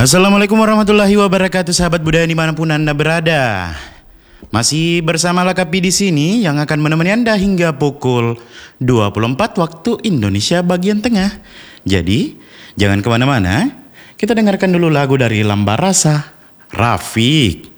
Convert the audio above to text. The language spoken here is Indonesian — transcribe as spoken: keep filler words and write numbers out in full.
Assalamualaikum warahmatullahi wabarakatuh, sahabat budaya dimanapun Anda berada. Masih bersama Lakapi di sini yang akan menemani Anda hingga pukul dua puluh empat waktu Indonesia bagian tengah. Jadi, jangan kemana-mana, kita dengarkan dulu lagu dari Lamba Rasa, Rafiq.